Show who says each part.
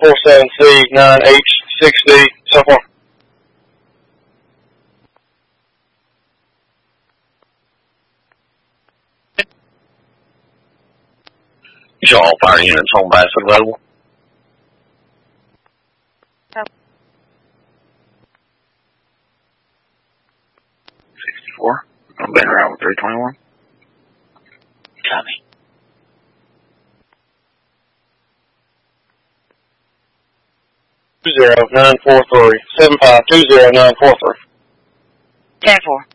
Speaker 1: 47C, 9H, 6D, so far.
Speaker 2: Show all fire units home base available. 64. I'm better out with 321. Copy.
Speaker 1: Two 0 943 75 20 943.
Speaker 3: 10-4.